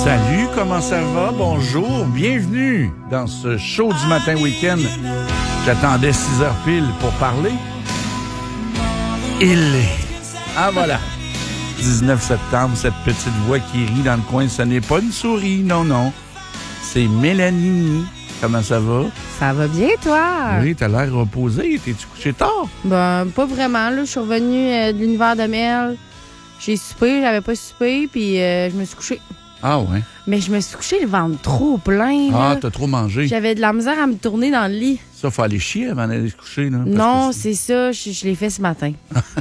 Salut, comment ça va? Bonjour, bienvenue dans ce show du matin week-end. J'attendais 6 heures pile pour parler. Il est... Ah voilà, 19 septembre, cette petite voix qui rit dans le coin, ce n'est pas une souris, non. C'est Mélanie. Comment ça va? Ça va bien, toi? Oui, t'as l'air reposé. T'es-tu couché tard? Ben, pas vraiment. Là. Je suis revenue de l'univers de Mel. J'ai soupé, j'avais pas soupé, puis je me suis couchée. Ah ouais? Mais je me suis couchée le ventre trop plein. Ah, là. t'as trop mangé. J'avait de la misère à me tourner dans le lit. Ça, faut aller chier avant d'aller se coucher, là. Non, c'est ça. Je l'ai fait ce matin.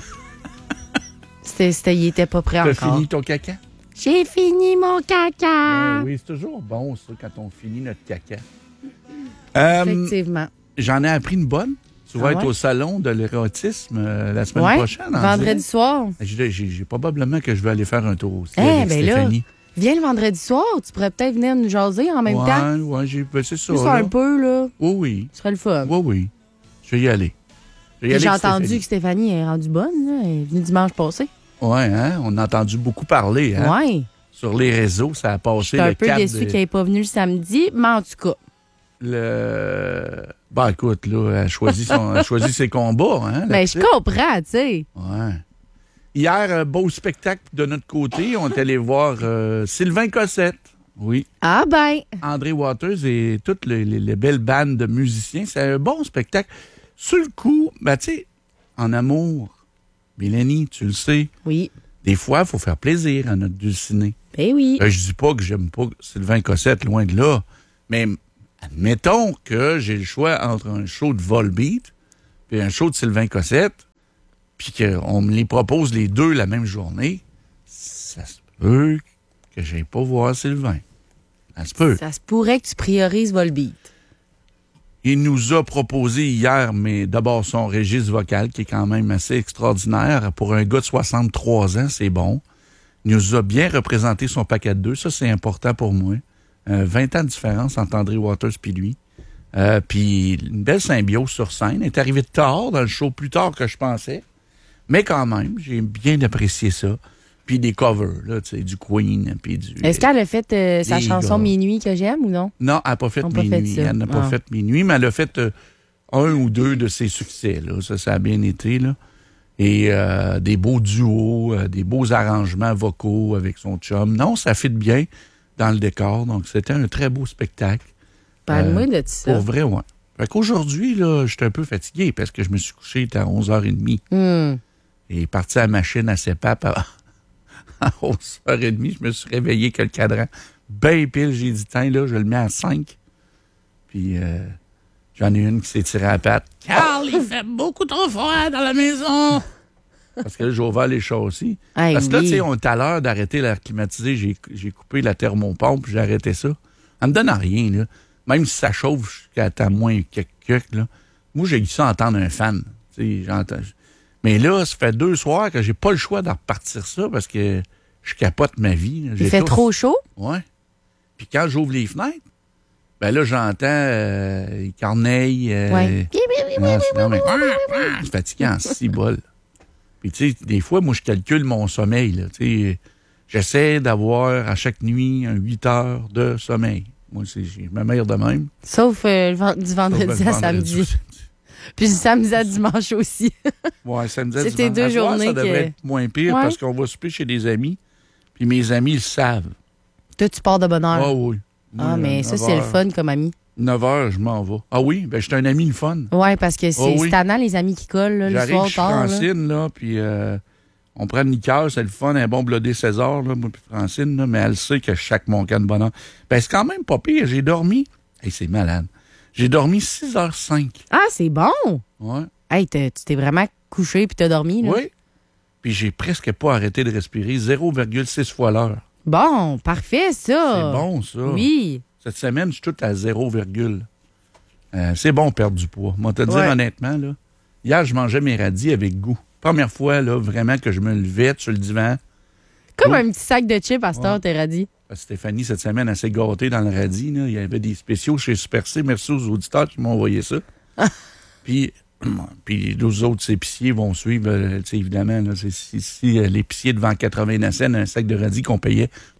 Il était pas prêt encore. T'as fini ton caca? J'ai fini mon caca. Oui, c'est toujours bon, ça, quand on finit notre caca. Effectivement. J'en ai appris une bonne. Tu vas être au salon de l'érotisme la semaine prochaine. Vendredi soir. J'ai probablement que je vais aller faire un tour aussi avec avec Stéphanie. Là, viens le vendredi soir. Tu pourrais peut-être venir nous jaser en même temps. Oui, c'est ça. Juste un peu, là. Oui. Ce serait le fun. Oui. Je vais y aller. J'ai entendu que Stéphanie est rendue bonne. Là. Elle est venue dimanche passé. Oui, hein? On a entendu beaucoup parler. Hein? Oui. Sur les réseaux, ça a passé le cap. Je suis un peu déçu qu'elle n'est pas venue le samedi, mais en tout cas. Écoute, là, elle a choisi ses combats. Hein, ben, je comprends, tu sais. Ouais. Hier, beau spectacle de notre côté. On est allé voir Sylvain Cossette. Oui. Ah ben. André Waters et toutes les belles bandes de musiciens. C'est un bon spectacle. Sur le coup, tu sais, en amour, Mélanie, tu le sais. Oui. Des fois, il faut faire plaisir à notre dulcinée. Ben oui. Je dis pas que j'aime pas Sylvain Cossette, loin de là. Mais admettons que j'ai le choix entre un show de Volbeat et un show de Sylvain Cossette, puis qu'on me les propose les deux la même journée, ça se peut que j'aille pas voir Sylvain. Ça se peut. Ça se pourrait que tu priorises Volbeat. Il nous a proposé hier, mais d'abord son registre vocal, qui est quand même assez extraordinaire. Pour un gars de 63 ans, c'est bon. Il nous a bien représenté son paquet de deux. Ça, c'est important pour moi. 20 ans de différence entre André Waters et lui. Puis une belle symbiose sur scène. Il est arrivé tard dans le show, plus tard que je pensais. Mais quand même, j'ai bien apprécié ça. Puis des covers, là, tu sais, du Queen. Puis du. Est-ce qu'elle a fait sa chanson Minuit que j'aime ou non? Non, elle n'a pas fait Minuit. Elle n'a pas fait Minuit, mais elle a fait un ou deux de ses succès, là. Ça a bien été, là. Et des beaux duos, des beaux arrangements vocaux avec son chum. Non, ça fit bien dans le décor. Donc, c'était un très beau spectacle. Parle-moi de ça. Pour vrai, oui. Fait qu'aujourd'hui, là, je suis un peu fatigué parce que je me suis couché à 11h30. Et parti à la machine à CEPAP à 11h30. Je me suis réveillé que le cadran. Ben pile, j'ai dit, tiens, là, je le mets à 5. Puis, j'en ai une qui s'est tirée à la patte. Carl, il fait beaucoup trop froid dans la maison. Parce que là, j'ai ouvert les châssis. Parce que là, tu sais, on est à l'heure d'arrêter l'air climatisé. J'ai coupé la thermopompe, j'ai arrêté ça. Elle me donne rien, là. Même si ça chauffe jusqu'à moins quelque, là. Moi, j'ai eu ça entendre un fan. Tu sais, j'entends. Mais là, ça fait 2 soirs que j'ai pas le choix de repartir ça parce que je capote ma vie. Là. Il fait trop chaud? Oui. Puis quand j'ouvre les fenêtres, ben là, j'entends les corneilles. C'est fatigant, c'est bol. Puis, tu sais, des fois, moi, je calcule mon sommeil. Là, j'essaie d'avoir à chaque nuit 8 heures de sommeil. Moi, je me mets de même. Sauf du vendredi à samedi. Puis du samedi à dimanche aussi. Oui, samedi à dimanche. C'était 2 journées. Ça devrait être moins pire parce qu'on va souper chez des amis. Puis mes amis, ils le savent. Toi, tu pars de bonne heure. Ah oui. Moi, mais ça, c'est le fun comme ami. 9h, je m'en vais. Ah oui? Ben, je suis un ami le fun. Oui, parce que c'est tannant, les amis qui collent là, le soir tard. J'arrive chez Francine, là, puis on prend une liqueur, c'est le fun, un bon blodé César, là, moi puis Francine, là, mais elle sait que je chaque mon can de bonheur. Ben, c'est quand même pas pire. J'ai dormi. Hey, c'est malade. J'ai dormi 6h05. Ah, c'est bon! Ouais. Hey, tu t'es vraiment couché puis t'as dormi, là? Oui. Puis j'ai presque pas arrêté de respirer. 0,6 fois l'heure. Bon, parfait, ça! C'est bon, ça. Oui. Cette semaine, je suis tout à 0, c'est bon perdre du poids. Moi, te dire honnêtement, là, hier, je mangeais mes radis avec goût. Première fois, là, vraiment, que je me levais sur le divan. Comme un petit sac de chips à cette heure, tes radis. Stéphanie, cette semaine, elle s'est gâtée dans le radis. Là. Il y avait des spéciaux chez Super C. Merci aux auditeurs qui m'ont envoyé ça. Puis les autres épiciers vont suivre, évidemment. Là, si l'épicier devant 89 cents, un sac de radis qu'on payait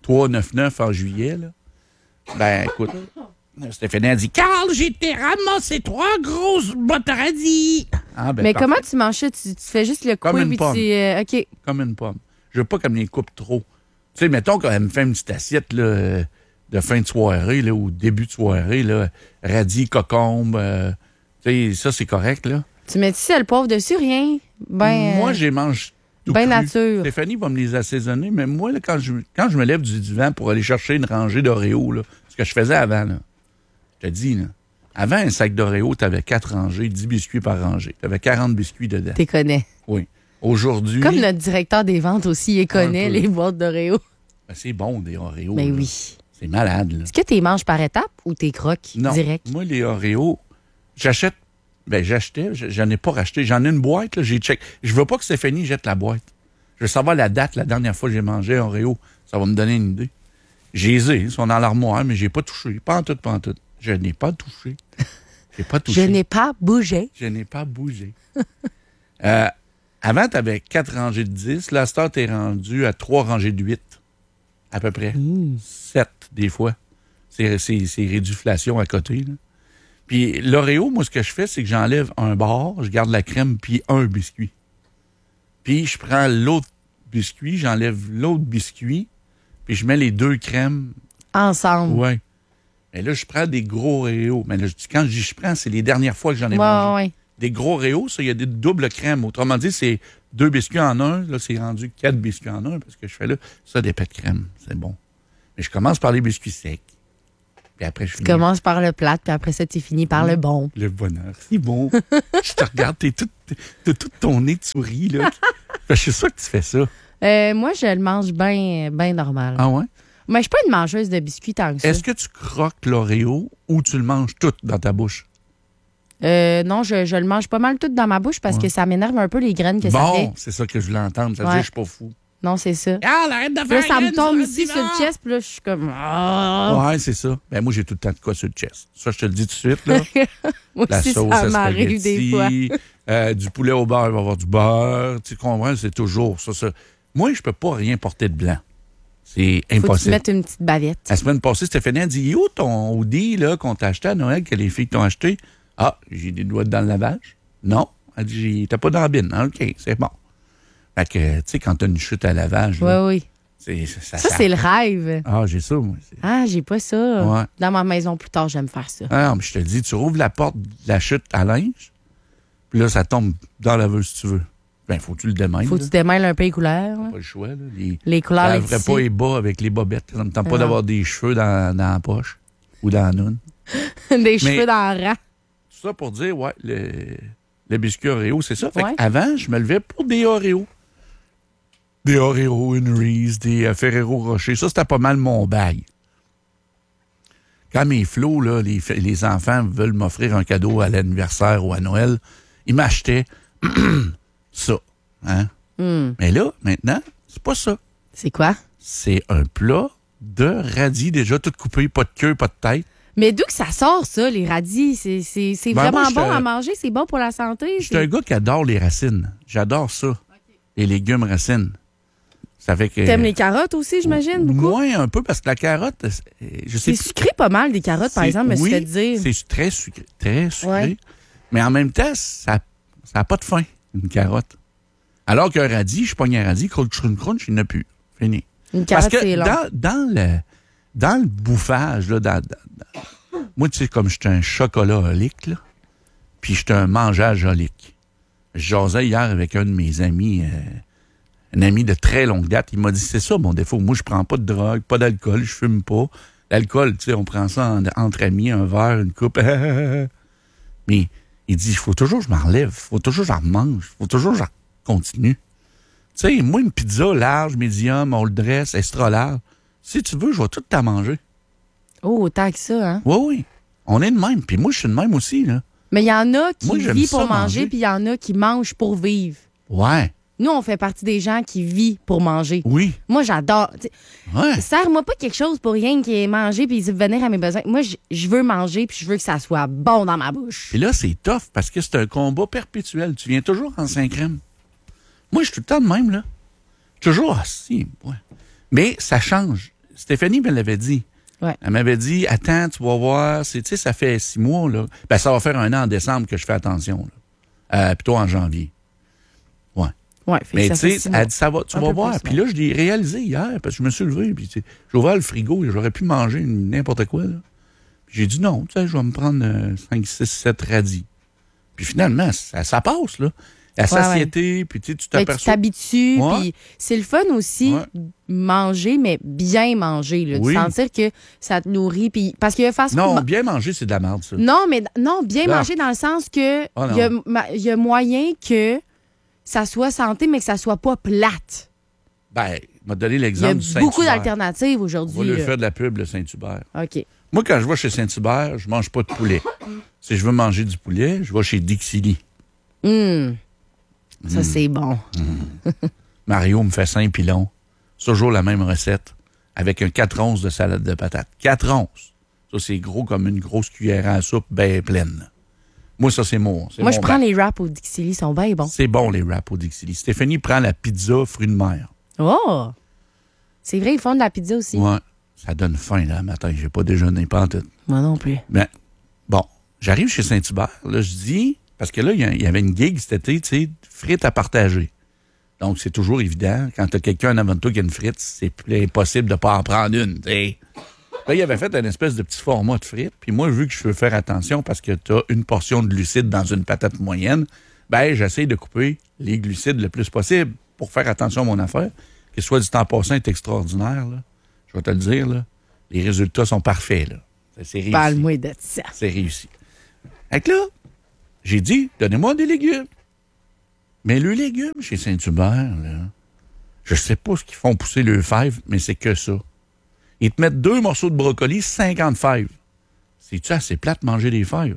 3,99 en juillet, là. Ben, écoute, Stéphanie a dit « Carl, j'ai été ramassé 3 grosses bottes radis! » Mais comment tu manges ça? Tu fais juste le couper une puis pomme. OK. Comme une pomme. Je veux pas qu'elle me les coupe trop. Tu sais, mettons qu'elle me fait une petite assiette là, de fin de soirée là, ou début de soirée, là, radis, cocombe, tu sais, ça, c'est correct, là. Tu mets du sel poivre dessus, rien? Moi, j'ai mange tout ben cru. nature. Stéphanie va me les assaisonner, mais moi, là, quand je me lève du divan pour aller chercher une rangée d'Oreo, là, ce que je faisais avant, là, je te dis, là, avant un sac d'Oreo, tu avais 4 rangées, 10 biscuits par rangée. Tu avais 40 biscuits dedans. T'es connais. Oui. Aujourd'hui... Comme notre directeur des ventes aussi, il connaît les boîtes d'Oreo. Ben, c'est bon, des Oreos. Ben là. oui. C'est malade, là. Est-ce que tu les manges par étapes ou tu les croques direct? Moi, les Oreos, j'achète... Ben, j'achetais, j'en ai pas racheté. J'en ai une boîte, là, j'ai check. Je veux pas que Stéphanie jette la boîte. Je veux savoir la date, la dernière fois que j'ai mangé un Oreo. Ça va me donner une idée. J'ai ils sont dans l'armoire, mais j'ai pas touché. Pas en tout. Je n'ai pas touché. J'ai pas touché. Je n'ai pas bougé. Je n'ai pas bougé. Avant, tu avais 4 rangées de 10. Là, à cette heure, tu es rendu à 3 rangées de 8. À peu près. 7, des fois. C'est réduflation à côté, là. Puis l'Oreo, moi, ce que je fais, c'est que j'enlève un bar, je garde la crème, puis un biscuit. Puis je prends l'autre biscuit, j'enlève l'autre biscuit, puis je mets les 2 crèmes. Ensemble. Oui. Mais là, je prends des gros Oreos. Mais là, quand je dis je prends, c'est les dernières fois que j'en ai mangé. Ouais. Des gros Oreos, ça, il y a des doubles crèmes. Autrement dit, c'est 2 biscuits en un. Là, c'est rendu 4 biscuits en un, parce que je fais là, ça, des pets de crème. C'est bon. Mais je commence par les biscuits secs. Puis après, tu commences par le plat, puis après ça, tu finis par le bon. Le bonheur. C'est bon. Je te regarde, t'as tout ton nez de souris, là. Je suis sûr que tu fais ça. Moi, je le mange bien normal. Ah ouais? Mais je suis pas une mangeuse de biscuits tant que ça. Est-ce que tu croques l'Oreo ou tu le manges tout dans ta bouche? Non, je le mange pas mal tout dans ma bouche parce que ça m'énerve un peu les graines que ça fait. Bon, c'est ça que je voulais entendre. Ça veut dire que je suis pas fou. Non, c'est ça. Ah, arrête de faire là, ça me tombe ici sur le chest, puis là, je suis comme... Ouais, c'est ça. Ben moi, j'ai tout le temps de quoi sur le chest. Ça, je te le dis tout de suite, là. Moi La aussi, sauce ça à m'arrive des fois. Du poulet au beurre, il va y avoir du beurre. Tu comprends? C'est toujours ça. Moi, je peux pas rien porter de blanc. C'est impossible. Faut que tu mettes une petite bavette. La semaine passée, Stéphanie a dit, où ton hoodie là, qu'on t'a acheté à Noël, que les filles t'ont acheté? Ah, j'ai des doigts dans le lavage? Non. Elle dit, t'as pas dans la bine. OK, c'est bon. Fait que, tu sais, quand t'as une chute à lavage, là, oui. ça c'est le rêve. Ah, j'ai ça, moi. Ah, j'ai pas ça. Ouais. Dans ma maison, plus tard, j'aime faire ça. Ah, mais je te le dis, tu rouvres la porte de la chute à linge, puis là, ça tombe dans la laveuse, si tu veux. Ben, faut que tu le démêles. Faut que tu démêles un peu les couleurs. Pas le choix, là. Les couleurs, les tissus. Pas les bas avec les bobettes. Ça me tente pas d'avoir des cheveux dans la poche ou dans la noune. Des cheveux dans le rang. Tout ça pour dire, ouais, le biscuit Oreo, c'est ça. Fait qu'avant, je me levais pour des Oreos. Des Oreos, une Reese, des Ferrero Rocher. Ça, c'était pas mal mon bail. Quand mes flots, là, les enfants veulent m'offrir un cadeau à l'anniversaire ou à Noël, ils m'achetaient ça. Hein? Mais là, maintenant, c'est pas ça. C'est quoi? C'est un plat de radis déjà tout coupé, pas de queue, pas de tête. Mais d'où que ça sort, ça, les radis? C'est vraiment bon à manger? C'est bon pour la santé? Je suis un gars qui adore les racines. J'adore ça. Okay. Les légumes racines. Ça fait que... T'aimes les carottes aussi, j'imagine, beaucoup? Moins un peu, parce que la carotte, c'est sucré pas mal, des carottes, par exemple, me suis fait dire. C'est très sucré. Très sucré. Ouais. Mais en même temps, ça n'a pas de fin, une carotte. Alors qu'un radis, je pogne un radis, crunch, il n'y en a plus. Fini. Une carotte, c'est long. Dans le bouffage, là, moi, tu sais, comme j'étais un chocolaholique, là, puis j'étais un mangeageolique. Je jasais hier avec un de mes amis, un ami de très longue date. Il m'a dit, c'est ça mon défaut. Moi, je prends pas de drogue, pas d'alcool, je fume pas. L'alcool, tu sais, on prend ça entre amis, un verre, une coupe. Mais il dit, il faut toujours que je m'en relève, il faut toujours que j'en mange, il faut toujours que j'en continue. Tu sais, moi, une pizza large, médium, on le dresse, extra large. Si tu veux, je vais tout t'en manger. Oh, tant que ça, hein? Oui. On est de même. Puis moi, je suis de même aussi, là. Mais il y en a qui vivent pour manger, puis il y en a qui mangent pour vivre. Ouais. Nous, on fait partie des gens qui vivent pour manger. Oui. Moi, j'adore. Ouais. Sers-moi pas quelque chose pour rien qui est manger puis subvenir à mes besoins. Moi, je veux manger puis je veux que ça soit bon dans ma bouche. Puis là, c'est tough parce que c'est un combat perpétuel. Tu viens toujours en 5 crèmes. Moi, je suis tout le temps de même, là. Toujours assis. Ouais. Mais ça change. Stéphanie me l'avait dit. Ouais. Elle m'avait dit, attends, tu vas voir, ça fait 6 mois, là. Ben, ça va faire 1 an en décembre que je fais attention, là. Plutôt en janvier. Ouais. Ouais, mais tu sais, elle dit, tu vas voir. Puis là, je l'ai réalisé hier, parce que je me suis levé, puis j'ai ouvert le frigo, et j'aurais pu manger n'importe quoi, là. Puis j'ai dit non, tu sais, je vais me prendre 5, 6, 7 radis. Puis finalement, ça passe, là. La satiété, puis tu t'aperçois. Tu t'habitues, puis c'est le fun aussi, manger, mais bien manger, là. De sentir que ça te nourrit, puis parce que non, bien manger, c'est de la merde, ça. Non, mais bien manger dans le sens que il y a moyen que ça soit santé, mais que ça soit pas plate. Ben, m'a donné l'exemple du Saint-Hubert. Il y a beaucoup d'alternatives aujourd'hui. On va lui faire de la pub, le Saint-Hubert. OK. Moi, quand je vais chez Saint-Hubert, je mange pas de poulet. Si je veux manger du poulet, je vais chez Dixili. Ça, c'est bon. Mario me fait 5 pilons. C'est toujours la même recette, avec un 4 onces de salade de patates. 4 onces. Ça, c'est gros comme une grosse cuillère à soupe bien pleine. Moi, ça, c'est mon. Moi, je prends les wraps au Dixili, ils sont bien bons. C'est bon, les wraps au Dixili. Stéphanie prend la pizza fruits de mer. Oh! C'est vrai, ils font de la pizza aussi. Ouais. Ça donne faim, là, le matin. J'ai pas déjeuné, pas en tout. Moi non plus. Ben, bon, j'arrive chez Saint-Hubert. Là, je dis, parce que là, il y avait une gig cet été, tu sais, frites à partager. Donc, c'est toujours évident. Quand t'as quelqu'un en avant de toi qui a une frite, c'est impossible de pas en prendre une, t'sais. Là, il avait fait une espèce de petit format de frites. Puis moi, vu que je veux faire attention parce que t'as une portion de glucides dans une patate moyenne, ben, j'essaie de couper les glucides le plus possible pour faire attention à mon affaire. Que soit du temps passant est extraordinaire, là. Je vais te le dire, là. Les résultats sont parfaits, là. C'est réussi. Parle-moi de ça. C'est réussi. Fait que là, j'ai dit, donnez-moi des légumes. Mais le légume chez Saint-Hubert, là, je sais pas ce qu'ils font pousser le fève, mais c'est que ça. Ils te mettent 2 morceaux de brocoli, 50 fèves. C'est-tu assez plate de manger des fèves?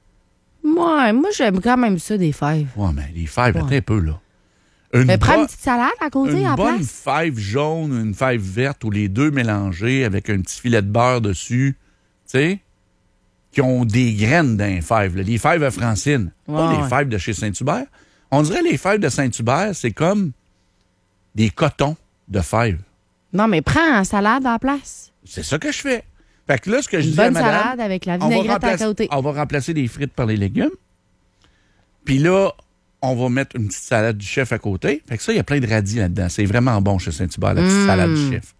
Ouais, moi, j'aime quand même ça, des fèves. Ouais, mais les fèves, attends un peu, là. Mais prends une petite salade à côté, à la place. Une bonne fève jaune, une fève verte, ou les deux mélangés avec un petit filet de beurre dessus, tu sais, qui ont des graines dans les fèves. Là. Les fèves à Francine, pas les fèves de chez Saint-Hubert. On dirait les fèves de Saint-Hubert, c'est comme des cotons de fèves. Non, mais prends en salade à la place. C'est ça que je fais. Fait que là, ce que je dis à madame... Une bonne salade avec la vinaigrette à côté. On va remplacer les frites par les légumes. Puis là, on va mettre une petite salade du chef à côté. Fait que ça, il y a plein de radis là-dedans. C'est vraiment bon chez Saint-Hubert, la petite salade du chef.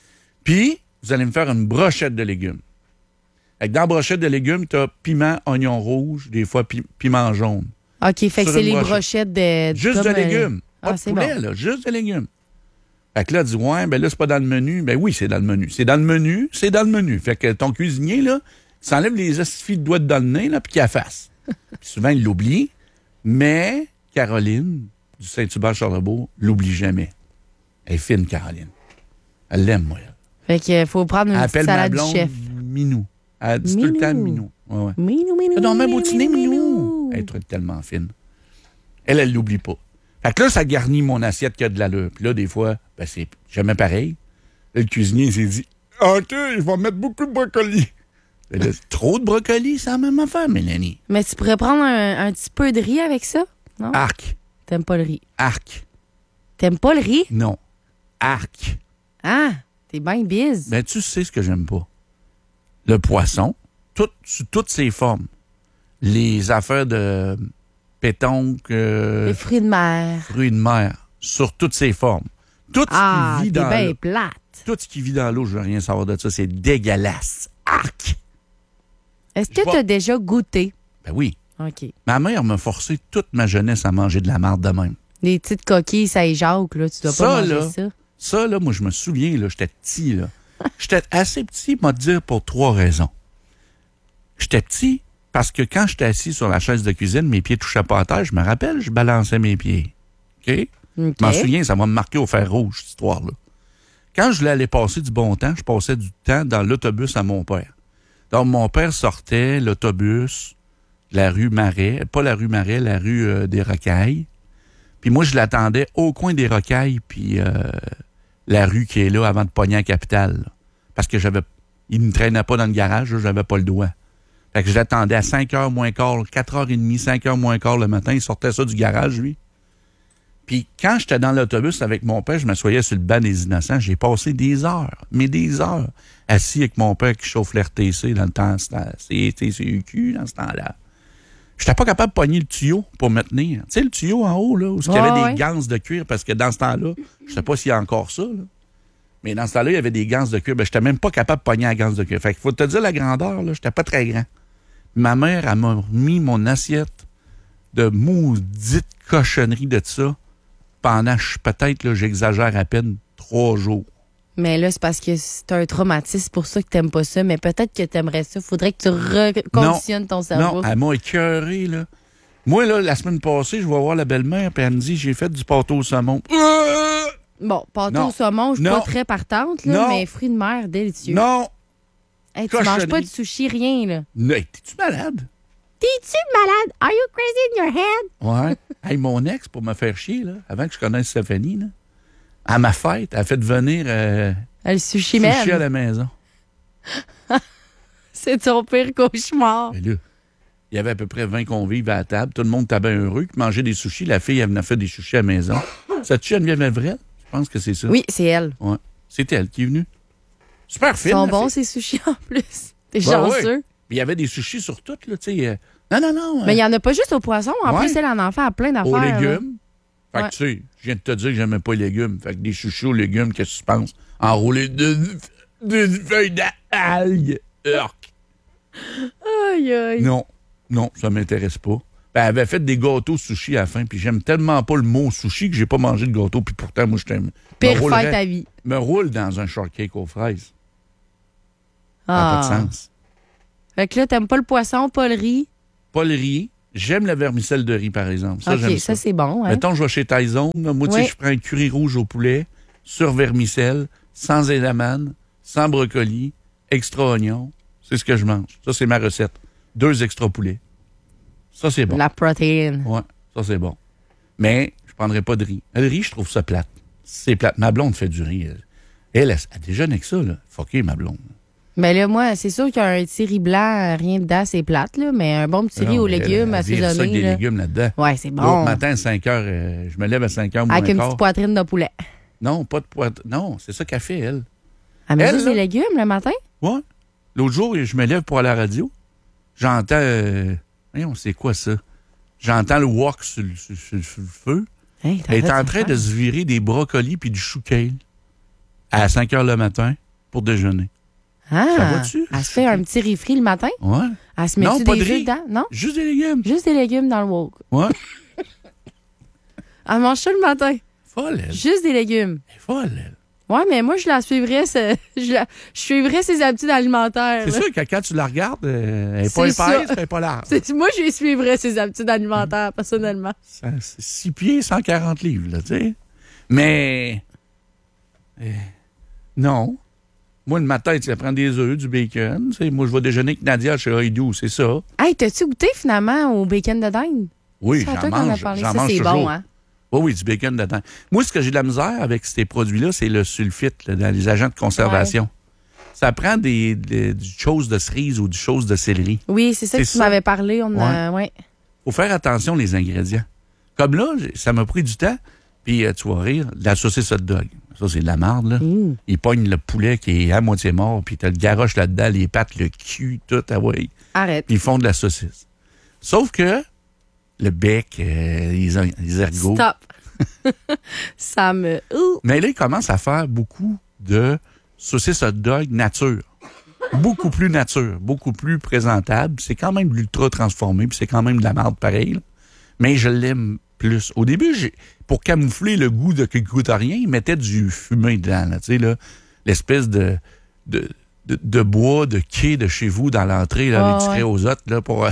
Puis, vous allez me faire une brochette de légumes. Fait que dans la brochette de légumes, tu as piment, oignon rouge, des fois piment jaune. OK, fait que c'est les brochettes de... Juste de légumes. Pas de poulet, bon. Là, juste de légumes. Fait que là, dis, ouais, ben là, c'est pas dans le menu. Ben oui, c'est dans le menu. C'est dans le menu, c'est dans le menu. Fait que ton cuisinier, là, il s'enlève les astifies de doigts dans le nez, là, puis qu'il la fasse. Puis souvent, il l'oublie. Mais Caroline, du Saint-Hubert-Charlebourg, l'oublie jamais. Elle est fine, Caroline. Elle l'aime, moi. Fait qu'il faut prendre une petite salade du chef. Minou. Elle dit tout le temps Minou. Ouais. Minou. Non, même au dîner, Minou. Elle est tellement fine. Elle l'oublie pas. Fait que là, ça garnit mon assiette qui a de l'allure. Puis là, des fois, ben, c'est jamais pareil. Là, le cuisinier s'est dit, OK, je vais mettre beaucoup de brocoli. Là, trop de brocoli, c'est la même affaire, Mélanie. Mais tu pourrais prendre un petit peu de riz avec ça, non? Arc. T'aimes pas le riz? Arc. T'aimes pas le riz? Non. Arc. Ah, t'es bien bise. Ben, tu sais ce que j'aime pas. Le poisson, sous toutes ses formes. Les affaires de pétanque. Les fruits de mer. Fruits de mer, sur toutes ses formes. Tout ce qui vit dans l'eau. Plate. Tout ce qui vit dans l'eau, je veux rien savoir de ça. C'est dégueulasse. Arc! Est-ce que tu as déjà goûté? Ben oui. OK. Ma mère m'a forcé toute ma jeunesse à manger de la marde de même. Les petites coquilles, ça y Jacques, là, tu dois pas manger ça. Ça, là, moi, je me souviens, là, j'étais petit, là. J'étais assez petit, moi, te dire, pour 3 raisons. J'étais petit parce que quand j'étais assis sur la chaise de cuisine, mes pieds touchaient pas à terre, je me rappelle, je balançais mes pieds. OK? Je m'en souviens, ça m'a marqué au fer rouge, cette histoire-là. Quand je voulais aller passer du bon temps, je passais du temps dans l'autobus à mon père. Donc, mon père sortait l'autobus de la rue Marais, pas la rue Marais, la rue des Rocailles. Puis moi, je l'attendais au coin des Rocailles, puis la rue qui est là avant de pogner à Capitale. Là. Parce que il ne me traînait pas dans le garage, là, j'avais pas le doigt. Fait que je l'attendais à 5h moins quart, 4h30, 5h moins quart le matin. Il sortait ça du garage, lui. Puis quand j'étais dans l'autobus avec mon père, je m'assoyais sur le banc des innocents. J'ai passé des heures, assis avec mon père qui chauffe l'RTC dans le temps, CTCUQ dans ce temps-là. J'étais pas capable de pogner le tuyau pour me tenir. Tu sais, le tuyau en haut, là, où il y avait des ganses de cuir, parce que dans ce temps-là, je sais pas s'il y a encore ça, là. Mais dans ce temps-là, il y avait des ganses de cuir. Ben, j'étais même pas capable de pogner la ganse de cuir. Fait qu'il faut te dire la grandeur, là, j'étais pas très grand. Ma mère, elle m'a mis mon assiette de maudite cochonnerie de ça pendant, peut-être, là, j'exagère à peine, 3 jours. Mais là, c'est parce que c'est un traumatisme, pour ça que t'aimes pas ça. Mais peut-être que t'aimerais ça. Faudrait que tu reconditionnes ton cerveau. Non, elle m'a écœuré, là. Moi, là, la semaine passée, je vais voir la belle-mère, puis elle me dit, j'ai fait du pâteau au saumon. Bon, pâteau au saumon, je suis pas très partante, là, mais fruits de mer, délicieux. Non! Hey, tu manges pas de sushi, rien, là. Non, t'es-tu malade? T'es-tu malade? Are you crazy in your head? Ouais. Hey, mon ex, pour me faire chier, là, avant que je connaisse Stéphanie, là, à ma fête, elle a fait venir le sushi man à la maison. C'est ton pire cauchemar. Mais là, il y avait à peu près 20 convives à la table. Tout le monde était bien heureux qui mangeait des sushis. La fille, elle venait faire des sushis à la maison. C'est-tu Geneviève Levrel? Je pense que c'est ça. Oui, c'est elle. Ouais. C'est elle qui est venue. Super fine. Ils sont bons, ces sushis, en plus. T'es chanceux. Ouais. Il y avait des sushis sur tout, là, tu sais. Non. Mais il n'y en a pas juste au poisson. En plus, elle en fait à plein d'affaires. Aux légumes. Là. Fait que, tu sais, je viens de te dire que j'aimais pas les légumes. Fait que des sushis aux légumes, qu'est-ce que tu penses? Enroulés de feuilles d'algues. Aïe. Non, ça m'intéresse pas. Ben, elle avait fait des gâteaux sushi à la fin, puis j'aime tellement pas le mot sushi que j'ai pas mangé de gâteau, puis pourtant, moi, je t'aime. Pire fête à vie. Me roule dans un shortcake aux fraises. Ça n'a pas de sens. Fait que là, t'aimes pas le poisson, pas le riz? Pas le riz. J'aime la vermicelle de riz, par exemple. Ça, j'aime ça. C'est bon. Hein? Mettons, je vais chez Tyson. Moi, tu sais, je prends un curry rouge au poulet, sur vermicelle, sans edamame, sans brocoli, extra oignon. C'est ce que je mange. Ça, c'est ma recette. 2 extra poulets. Ça, c'est bon. La protéine. Ouais, ça, c'est bon. Mais je prendrais pas de riz. Le riz, je trouve ça plate. C'est plate. Ma blonde fait du riz. Elle déjeune avec ça, là. Fucké, ma blonde. Mais là, moi, c'est sûr qu'un petit riz blanc, rien dedans, c'est plate, là. Mais un bon petit riz aux légumes assaisonné. Ça avec des légumes là-dedans. Ouais, c'est bon. L'autre matin, à 5 heures, je me lève à 5 heures moins avec une petite poitrine de poulet. Non, pas de poitrine. Non, c'est ça qu'elle fait, elle. Elle met juste des légumes le matin? Ouais. L'autre jour, je me lève pour aller à la radio. J'entends... voyons, c'est quoi ça? J'entends le wok sur le feu. Hey, elle est en train de se virer des brocolis puis du chou kale à 5 heures le matin pour déjeuner. Ah, ça va-tu? Elle se fait un petit riz frit le matin? Ouais. Elle se met des œufs dedans? Non? Juste des légumes. Juste des légumes dans le wok. Ouais. Elle mange ça le matin. Folle, elle. Juste des légumes. Elle est folle, elle. Ouais, mais moi, je la suivrais, je suivrais ses habitudes alimentaires. C'est sûr que quand tu la regardes, elle n'est pas épaisse, elle n'est pas large. Moi, je suivrais ses habitudes alimentaires, personnellement. C'est 6 pieds, 140 livres, là, tu sais. Mais... non. Moi, le matin, tu vas prendre des œufs, du bacon. Tu sais, moi, je vais déjeuner avec Nadia chez Haïdou, c'est ça. Hey, t'as-tu goûté, finalement, au bacon de dinde? Oui, j'en mange. J'en mange c'est toujours. Bon, hein? Oui, du bacon dedans. Moi, ce que j'ai de la misère avec ces produits-là, c'est le sulfite, là, dans les agents de conservation. Ouais. Ça prend du chose de cerise ou du chose de céleri. Oui, c'est ça que tu m'avais parlé. Ouais. Faut faire attention les ingrédients. Comme là, ça m'a pris du temps. Puis, tu vas rire, la saucisse hot dog. Ça, c'est de la marde, là. Il pogne le poulet qui est à moitié mort, puis t'as le garoche là-dedans, les pattes, le cul, tout. Ah ouais. Arrête. Puis ils font de la saucisse. Sauf que le bec, les ergots. Stop. Ça me... Mais là, ils commencent à faire beaucoup de saucisses hot dog nature. Beaucoup plus nature, beaucoup plus présentable. C'est quand même l'ultra transformé, puis c'est quand même de la marde pareil. Là. Mais je l'aime plus. Au début, pour camoufler le goût de qui goûte à rien, ils mettaient du fumé dedans. Tu sais, là, l'espèce de bois, de quai de chez vous dans l'entrée, là, les aux autres, là, pour...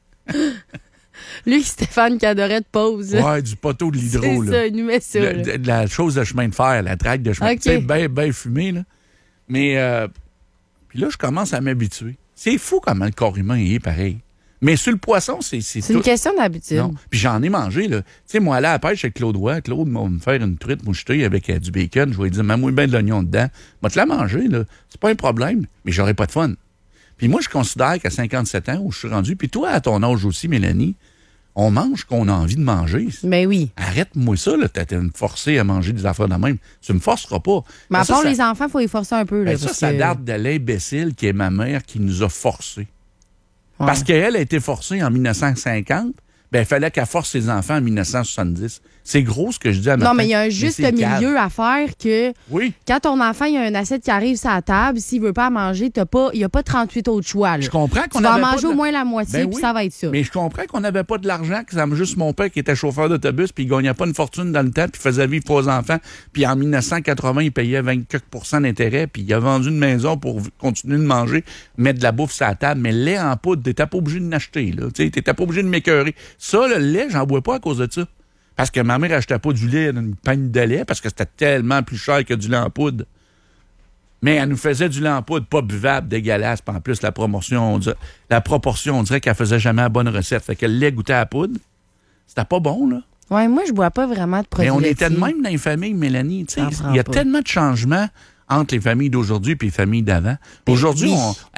Lui, Stéphane, qui adorait de pause. Ouais, du poteau de l'hydro. C'est ça, il nous met ça. De la chose de chemin de fer, la traque de chemin de fer. Tu sais, bien fumé, là. Mais, puis là, je commence à m'habituer. C'est fou comment le corps humain est pareil. Mais sur le poisson, c'est tout. Une question d'habitude. Non. Puis j'en ai mangé, là. Tu sais, moi, aller à la pêche avec Claude Roy, Claude va me faire une truite mouchetée avec du bacon. Je vais lui dire, mets-moi bien de l'oignon dedans. Moi, te la manger, là. C'est pas un problème, mais j'aurais pas de fun. Puis moi, je considère qu'à 57 ans, où je suis rendu, puis toi, à ton âge aussi, Mélanie, On mange qu'on a envie de manger. Mais oui. Arrête-moi ça, là. T'as me forcer à manger des affaires de même. Tu me forceras pas. Mais à part les enfants, il faut les forcer un peu. Là, ça date de l'imbécile qui est ma mère qui nous a forcés. Ouais. Parce qu'elle a été forcée en 1950. Ben, il fallait qu'elle force ses enfants en 1970. C'est gros ce que je dis à ma Non, mais il y a un juste milieu à faire que quand ton enfant, il y a une assiette qui arrive sur la table, s'il veut pas manger, il n'y a pas 38 autres choix. Là. Je comprends qu'on tu vas manger au moins la moitié, puis ça va être ça. Mais je comprends qu'on n'avait pas de l'argent, que c'est juste mon père qui était chauffeur d'autobus, puis il gagnait pas une fortune dans le temps, puis il faisait vivre 3 enfants. Puis en 1980, il payait 20% d'intérêt, puis il a vendu une maison pour continuer de manger, mettre de la bouffe sur la table. Mais le lait en poudre, t'étais pas obligé de l'acheter. Tu n'étais pas obligé de m'écœurer. Ça, le lait, j'en bois pas à cause de ça. Parce que ma mère achetait pas du lait dans une peigne de lait parce que c'était tellement plus cher que du lait en poudre. Mais elle nous faisait du lait en poudre pas buvable, dégueulasse. Puis en plus, la proportion, on dirait qu'elle faisait jamais la bonne recette. Fait que le lait goûtait à la poudre. C'était pas bon, là. Ouais, moi, je bois pas vraiment de produits laitiers. Mais on était était de même dans les familles, Mélanie. Il y a tellement de changements entre les familles d'aujourd'hui et les familles d'avant. Aujourd'hui,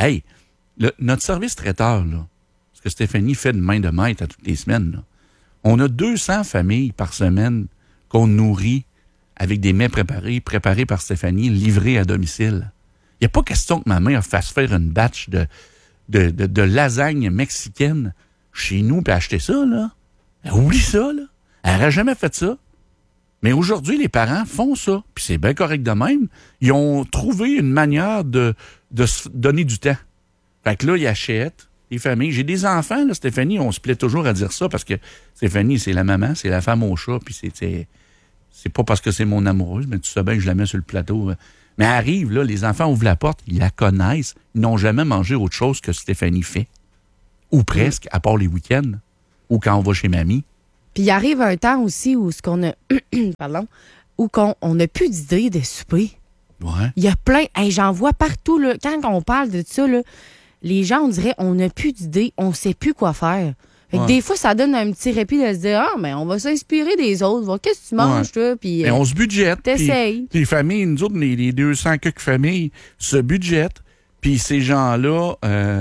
notre service traiteur, là, ce que Stéphanie fait de main de maître à toutes les semaines, là, on a 200 familles par semaine qu'on nourrit avec des mets préparés par Stéphanie, livrés à domicile. Il n'y a pas question que ma mère fasse faire une batch de lasagne mexicaine chez nous puis acheter ça, là. Elle oublie ça, là. Elle n'aurait jamais fait ça. Mais aujourd'hui, les parents font ça. Puis c'est bien correct de même. Ils ont trouvé une manière de se donner du temps. Fait que là, ils achètent. Les familles. J'ai des enfants, là, Stéphanie, on se plaît toujours à dire ça parce que Stéphanie, c'est la maman, c'est la femme au chat, puis c'est pas parce que c'est mon amoureuse, mais tu sais bien que je la mets sur le plateau. Mais elle arrive, là, les enfants ouvrent la porte, ils la connaissent, ils n'ont jamais mangé autre chose que Stéphanie fait. Ou presque, à part les week-ends, ou quand on va chez mamie. Puis il arrive un temps aussi où on n'a plus d'idées de souper. Ouais. Il y a plein, j'en vois partout, là, quand on parle de ça, là, les gens, on dirait, on n'a plus d'idées, on ne sait plus quoi faire. Fait que des fois, ça donne un petit répit de se dire, mais on va s'inspirer des autres. Qu'est-ce que tu manges, toi? Puis, on se budgète. T'essayes. Puis les familles, nous autres, les 200 quelques familles se budgètent. Puis ces gens-là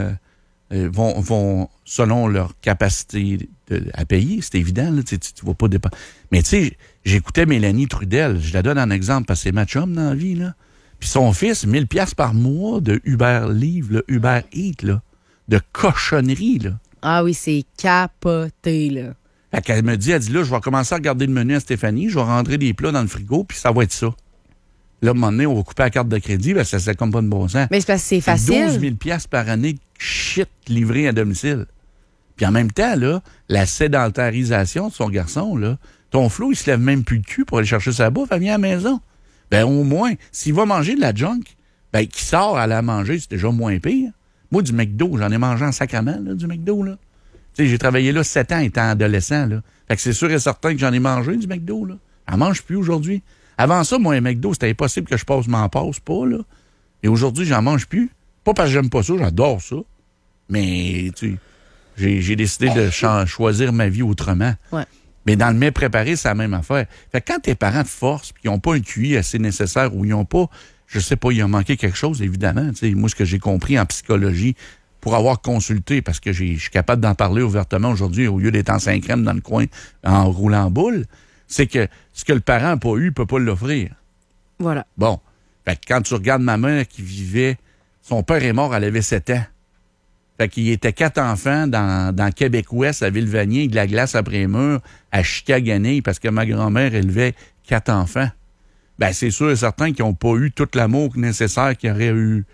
vont, selon leur capacité à payer, c'est évident, là, tu vas pas dépenser. Mais tu sais, j'écoutais Mélanie Trudel, je la donne en exemple parce que c'est ma chum dans la vie, là. Puis son fils, 1000$ par mois de Uber Livre, là, Uber Eats, là, de cochonnerie, là. Ah oui, c'est capoté, là. Fait qu'elle me dit, là, je vais commencer à regarder le menu à Stéphanie, je vais rentrer des plats dans le frigo, puis ça va être ça. Là, à un moment donné, on va couper la carte de crédit, parce que ça comme pas de bon sens. Mais c'est parce que c'est facile. 12 000$ par année de shit livré à domicile. Puis en même temps, là, la sédentarisation de son garçon, là, ton Flo, il se lève même plus le cul pour aller chercher sa bouffe, elle vient à la maison. Ben au moins, s'il va manger de la junk, ben qu'il sort à la manger, c'est déjà moins pire. Moi, du McDo, j'en ai mangé en sacrament, là, du McDo, là. Tu sais, j'ai travaillé là 7 ans étant adolescent, là. Fait que c'est sûr et certain que j'en ai mangé du McDo, là. Elle mange plus aujourd'hui. Avant ça, moi, un McDo, c'était impossible que je m'en passe pas, là. Et aujourd'hui, j'en mange plus. Pas parce que j'aime pas ça, j'adore ça. Mais, tu sais, j'ai décidé de choisir ma vie autrement. Ouais. Mais dans le mets préparé, c'est la même affaire. Fait que quand tes parents te forcent, puis ils n'ont pas un QI assez nécessaire, ou ils n'ont pas, je sais pas, il a manqué quelque chose, évidemment. T'sais, moi, ce que j'ai compris en psychologie, pour avoir consulté, parce que je suis capable d'en parler ouvertement aujourd'hui, au lieu d'être en 5 crème dans le coin, en roulant en boule, c'est que ce que le parent n'a pas eu, il peut pas l'offrir. Voilà. Bon. Fait que quand tu regardes ma mère qui vivait, son père est mort, elle avait 7 ans. Fait qu'il était 4 enfants dans Québec-Ouest, à Ville-Vanier, de la glace après mur, à Chicaganey, parce que ma grand-mère élevait 4 enfants. Ben, c'est sûr et certain qu'ils n'ont pas eu tout l'amour nécessaire qu'ils auraient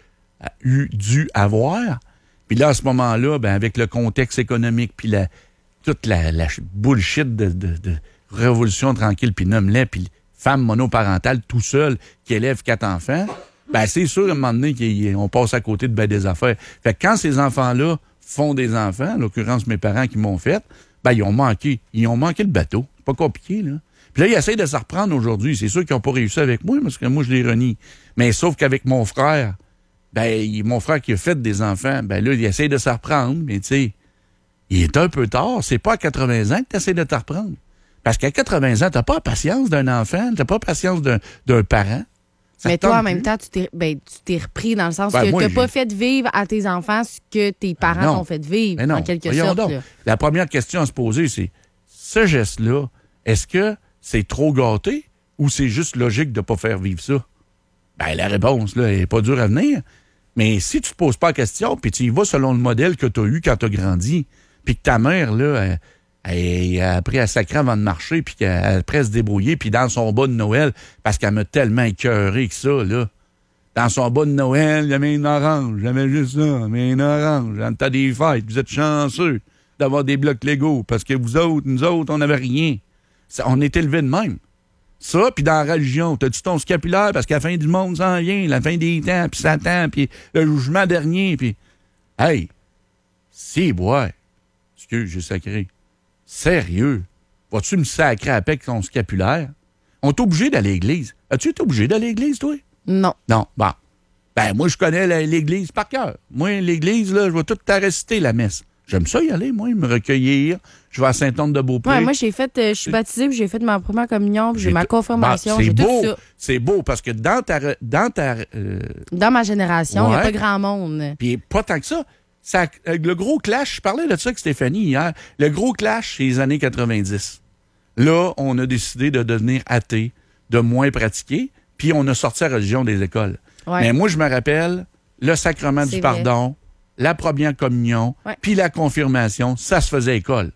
dû avoir. Puis là, à ce moment-là, ben, avec le contexte économique, puis toute la bullshit de révolution tranquille, puis nomme-les, puis femme monoparentale tout seul qui élève 4 enfants, ben, c'est sûr, à un moment donné, qu'on passe à côté de ben des affaires. Fait que quand ces enfants-là font des enfants, en l'occurrence mes parents qui m'ont fait, ben, ils ont manqué le bateau. C'est pas compliqué, là. Puis là, ils essayent de se reprendre aujourd'hui. C'est sûr qu'ils n'ont pas réussi avec moi, parce que moi, je les renie. Mais sauf qu'avec mon frère, ben, mon frère qui a fait des enfants, ben là, il essaie de se reprendre, mais tu sais, il est un peu tard. C'est pas à 80 ans que tu essaies de te reprendre. Parce qu'à 80 ans, t'as pas la patience d'un enfant, t'as pas la patience d'un parent. Mais toi, en même temps, tu t'es repris dans le sens que tu n'as pas fait vivre à tes enfants ce que tes parents t'ont fait vivre, en quelque sorte. Donc. La première question à se poser, c'est ce geste-là, est-ce que c'est trop gâté ou c'est juste logique de ne pas faire vivre ça? Ben, la réponse, là, elle n'est pas dure à venir. Mais si tu ne te poses pas la question, puis tu y vas selon le modèle que tu as eu quand tu as grandi, puis que ta mère, là, elle a appris à sacrer avant de marcher, puis qu'elle a appris à se débrouiller, puis dans son bas de Noël, parce qu'elle m'a tellement écœuré que ça, là. Dans son bas de Noël, il y avait une orange. J'avais juste ça, mais une orange. En temps des fêtes, vous êtes chanceux d'avoir des blocs Lego, parce que nous autres, on n'avait rien. On est élevés de même. Ça, puis dans la religion, t'as-tu ton scapulaire parce qu'à la fin du monde s'en vient, la fin des temps, puis Satan, puis le jugement dernier, puis... Hey, si, bois. Excuse, j'ai sacré. Sérieux? Vas-tu me sacrer avec ton scapulaire? On est obligé d'aller à l'église. As-tu été obligé d'aller à l'église, toi? Non. Non, bon. Ben, moi, je connais l'église par cœur. Moi, l'église, là, je vais tout réciter la messe. J'aime ça y aller, moi, me recueillir. Je vais à Sainte-Anne-de-Beaupré. Ouais, moi, je suis baptisée, puis j'ai fait ma première communion, puis j'ai ma confirmation, j'ai beau, tout ça. C'est beau, parce que dans ma génération, il n'y a pas grand monde. Puis pas tant que ça. Le gros clash, je parlais de ça avec Stéphanie hier, le gros clash, c'est les années 90. Là, on a décidé de devenir athée, de moins pratiquer, puis on a sorti la religion des écoles. Ouais. Mais moi, je me rappelle, le sacrement du pardon, la première communion, puis la confirmation, ça se faisait école.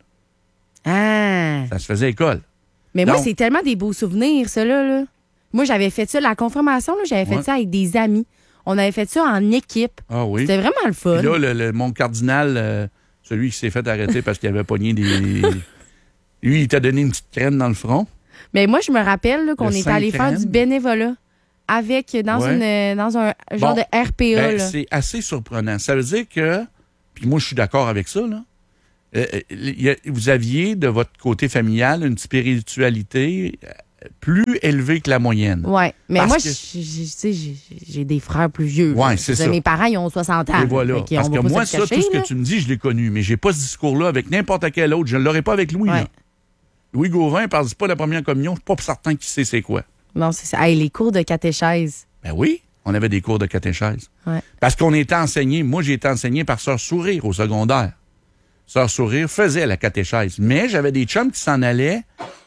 Ah! Ça se faisait école. Mais donc, moi, c'est tellement des beaux souvenirs, ça, là. Moi, j'avais fait ça, la confirmation, là, j'avais fait ça avec des amis. On avait fait ça en équipe. Ah oui? C'était vraiment le fun. Puis là, mon cardinal, celui qui s'est fait arrêter parce qu'il avait pogné des... Lui, il t'a donné une petite crème dans le front. Mais moi, je me rappelle là, qu'on était allé faire du bénévolat dans un genre de RPA. Là. C'est assez surprenant. Ça veut dire que, puis moi, je suis d'accord avec ça, là. Vous aviez, de votre côté familial, une spiritualité plus élevée que la moyenne. Oui, mais moi, j'ai des frères plus vieux. Oui, c'est ça. Mes parents, ils ont 60 ans. Et voilà. Parce que moi, tout ce que tu me dis, je l'ai connu, mais j'ai pas ce discours-là avec n'importe quel autre. Je ne l'aurais pas avec Louis. Ouais. Là. Louis Gauvin ne parle pas de la première communion. Je ne suis pas certain qu'il sait c'est quoi. Non, c'est ça. Hey, les cours de catéchèse. Ben oui, on avait des cours de catéchèse. Ouais. Parce qu'on était enseigné, moi, j'ai été enseigné par Sœur Sourire au secondaire. Sœur Sourire faisait la catéchèse. Mais j'avais des chums qui s'en allaient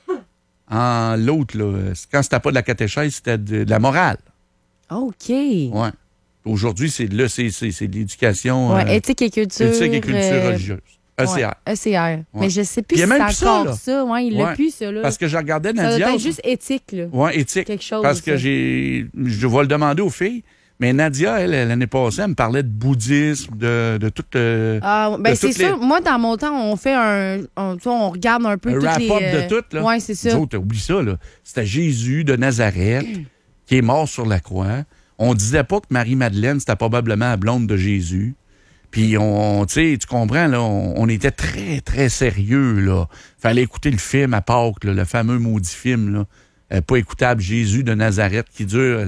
en l'autre, là. Quand c'était pas de la catéchèse, c'était de la morale. OK. Oui. Aujourd'hui, c'est de l'éducation. Oui, éthique et culture. Éthique et culture religieuse. ECR. Ouais, ECR. Ouais. Mais je sais plus si c'est encore ça. Ouais, il l'a plus, ça. Là. Parce que je regardais Nadia. Ça doit être juste éthique. Là. Oui, éthique. Quelque chose. Parce que je vais le demander aux filles. Mais Nadia, elle, l'année passée, elle me parlait de bouddhisme, de tout... c'est sûr. Moi, dans mon temps, on fait on regarde un peu un toutes wrap-up de tout, là. Oui, c'est ça. Nous autres, oublie ça, là. C'était Jésus de Nazareth qui est mort sur la croix. On disait pas que Marie-Madeleine, c'était probablement la blonde de Jésus. Puis, tu comprends, là, on était très, très sérieux, là. Fallait écouter le film à Pâques, là, le fameux maudit film, là. Pas écoutable, Jésus de Nazareth, qui dure...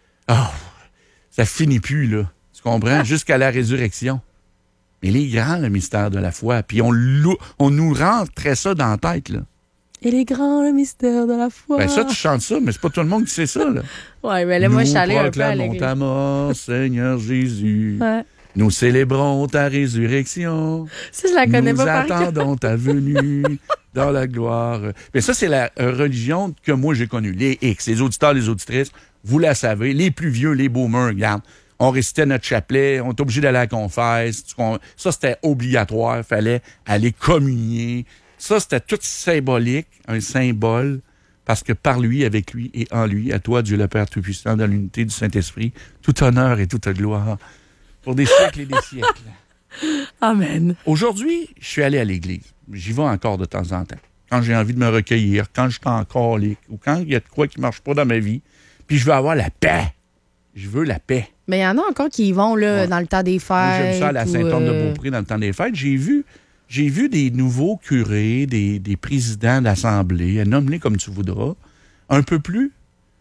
ça finit plus, là. Tu comprends? Jusqu'à la résurrection. Mais il est grand, le mystère de la foi. Puis on nous rentrait ça dans la tête, là. Il est grand, le mystère de la foi. Ben ça, tu chantes ça, mais c'est pas tout le monde qui sait ça, là. Ouais, mais là, moi, je suis allée un peu à l'église. Nous proclamons ta mort, Seigneur Jésus. Ouais. Nous célébrons ta résurrection. Ça, je la connais pas par cœur. Nous attendons ta venue dans la gloire. Mais ça, c'est la religion que moi, j'ai connue. Les X, les auditeurs, les auditrices, vous la savez. Les plus vieux, les boomers, regarde. On récitait notre chapelet, on était obligé d'aller à la confesse. Ça, c'était obligatoire. Il fallait aller communier. Ça, c'était tout symbolique, un symbole, parce que par lui, avec lui et en lui, à toi, Dieu le Père Tout-Puissant, dans l'unité du Saint-Esprit, tout honneur et toute gloire. Pour des siècles et des siècles. Amen. Aujourd'hui, je suis allé à l'église. J'y vais encore de temps en temps. Quand j'ai envie de me recueillir, quand je suis en colique, ou quand il y a de quoi qui ne marche pas dans ma vie, puis je veux avoir la paix. Je veux la paix. Mais il y en a encore qui y vont là, dans le temps des fêtes. Moi, j'aime ça à la Sainte-Anne-de-Beaupré dans le temps des fêtes. J'ai vu des nouveaux curés, des présidents d'assemblée, nomme-les comme tu voudras, un peu plus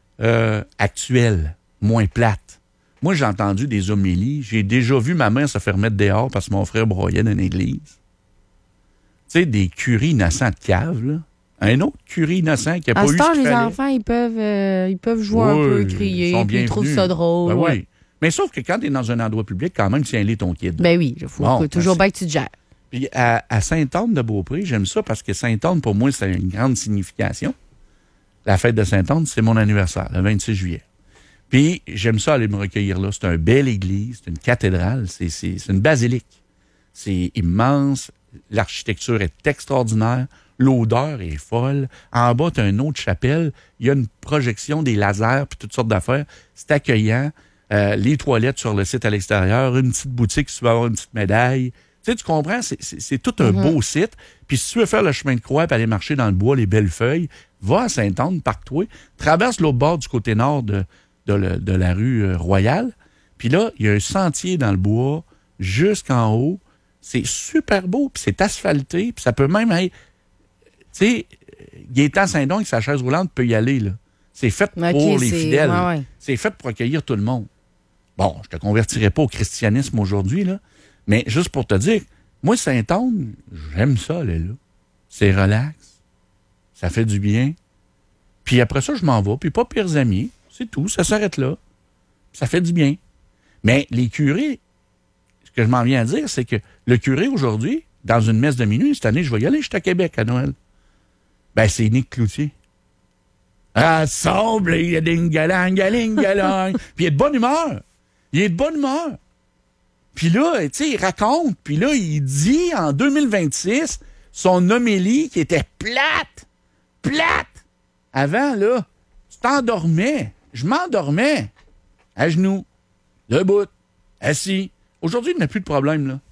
actuels, moins plates. Moi, j'ai entendu des homélies. J'ai déjà vu ma mère se faire mettre dehors parce que mon frère broyait dans une église. Tu sais, des curés innocents de cave, là. Un autre curé innocent qui n'a pas eu ce À ce temps, qu'il les fallait. enfants, ils peuvent jouer un peu, crier, sont puis ils trouvent bienvenus. ça drôle. Ben ouais. oui. Mais sauf que quand tu es dans un endroit public, quand même, tiens-les ton kid. Ben oui, il faut Bon, toujours ben, bien que tu te gères. Puis à Sainte-Anne-de-Beaupré, j'aime ça parce que Sainte-Anne, pour moi, c'est une grande signification. La fête de Sainte-Anne, c'est mon anniversaire, le 26 juillet. Puis j'aime ça aller me recueillir là. C'est une belle église, c'est une cathédrale, c'est une basilique. C'est immense, l'architecture est extraordinaire, l'odeur est folle. En bas, tu as une autre chapelle, il y a une projection des lasers puis toutes sortes d'affaires. C'est accueillant. Les toilettes sur le site à l'extérieur, une petite boutique si tu veux avoir une petite médaille. Tu sais, tu comprends? C'est tout un beau site. Puis si tu veux faire le chemin de croix et aller marcher dans le bois, les belles feuilles, va à Sainte-Anne, parque-toi, traverse l'autre bord du côté nord de la rue Royale. Puis là, il y a un sentier dans le bois jusqu'en haut. C'est super beau, puis c'est asphalté, puis ça peut même être... Tu sais, Gaétan Saint-Don avec sa chaise roulante peut y aller, là. C'est fait pour les fidèles. Ouais. C'est fait pour accueillir tout le monde. Bon, je te convertirai pas au christianisme aujourd'hui, là, mais juste pour te dire, moi, Sainte-Anne, j'aime ça, aller là. C'est relax. Ça fait du bien. Puis après ça, je m'en vais, puis pas pires amis. C'est tout, ça s'arrête là. Ça fait du bien. Mais les curés, ce que je m'en viens à dire, c'est que le curé, aujourd'hui, dans une messe de minuit, cette année, je vais y aller, je suis à Québec à Noël. Ben, c'est Nick Cloutier. Rassemble, il y a ding galang, galing, galang. Puis il est de bonne humeur. Il est de bonne humeur. Puis là, tu sais, il raconte. Puis là, il dit en 2026, son homélie qui était plate. Avant, là, tu t'endormais. Je m'endormais. À genoux, debout, assis. Aujourd'hui, il n'y a plus de problème, là.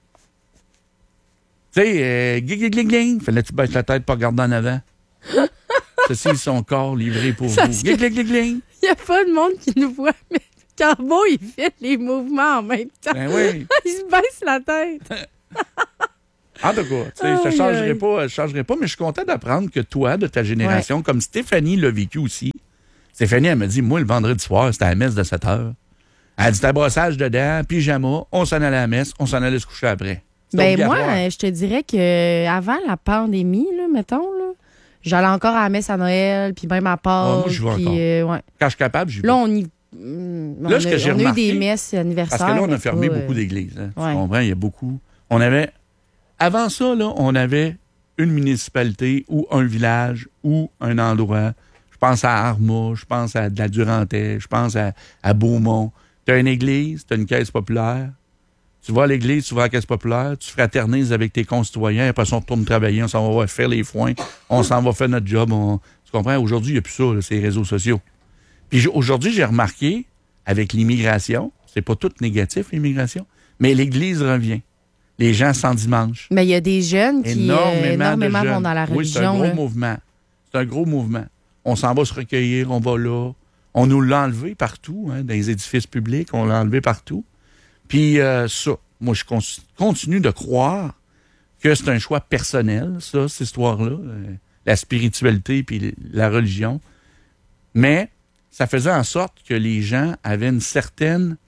Tu sais, gling. Fallait-tu baisser la tête, pas regarder en avant? Ceci est son corps livré pour vous. Gling. Il n'y a pas de monde qui nous voit, mais Carbo, il fait les mouvements en même temps. Ben oui. Il se baisse la tête. En tout cas, tu sais, ça ne changerait pas, mais je suis content d'apprendre que toi, de ta génération, comme Stéphanie l'a vécu aussi, Stéphanie, elle me dit, moi, le vendredi soir, c'était à la messe de 7 heures. Elle dit, c'était brossage dedans, pyjama, on s'en allait à la messe, on s'en allait se coucher après. Ben moi, je te dirais que avant la pandémie, là, mettons, là, j'allais encore à la messe à Noël, puis même à Pâques. Moi, je vais encore. Ouais. Quand je suis capable, j'y vais. Là, on a eu des messes anniversaires. Parce que là, on a fermé beaucoup d'églises. Hein, tu comprends? Il y a beaucoup. Avant ça, là, on avait une municipalité ou un village ou un endroit. Je pense à Arma, je pense à de la Durantais, je pense à Beaumont. Tu as une église, tu as une caisse populaire. Tu vas à l'église, tu vas à la caisse populaire, tu fraternises avec tes concitoyens, après ça, on retourne travailler, on s'en va faire les foins, on s'en va faire notre job. Tu comprends? Aujourd'hui, il n'y a plus ça, là, c'est les réseaux sociaux. Puis aujourd'hui, j'ai remarqué, avec l'immigration, c'est pas tout négatif, l'immigration, mais l'Église revient. Les gens s'endimanchent. Mais il y a des jeunes qui énormément de jeunes. vont dans la religion. Oui, c'est un gros mouvement. C'est un gros mouvement. On s'en va se recueillir, on va là. On nous l'a enlevé partout, hein, dans les édifices publics, on l'a enlevé partout. Puis ça, moi, je continue de croire que c'est un choix personnel, ça, cette histoire-là, la spiritualité puis la religion. Mais ça faisait en sorte que les gens avaient une certaine